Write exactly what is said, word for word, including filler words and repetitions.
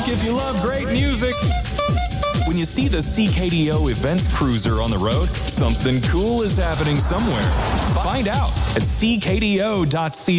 if you love great music. When you see the C K D O Events Cruiser on the road, something cool is happening somewhere. Find out at c k d o dot c